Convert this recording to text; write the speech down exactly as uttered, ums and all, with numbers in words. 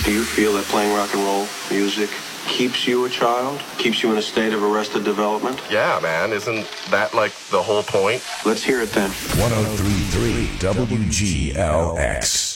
Do you feel that playing rock and roll music keeps you a child? Keeps you in a state of arrested development? Yeah, man. Isn't that like the whole point? Let's hear it then. one oh three point three W G L X.